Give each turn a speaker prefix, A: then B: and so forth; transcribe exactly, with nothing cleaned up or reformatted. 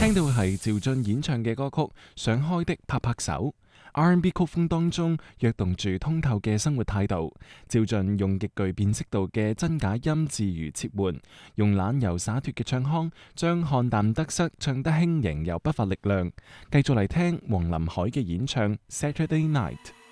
A: 聽到係趙俊演唱嘅歌曲《想開的拍拍手》。R and B 曲風當中躍動住通透嘅生活態度，趙俊用極具辨識度嘅真假音自如切換，用懶柔灑脱嘅唱腔，將看淡得失唱得輕盈又不乏力量。繼續嚟聽黃林海嘅演唱《Saturday Night》。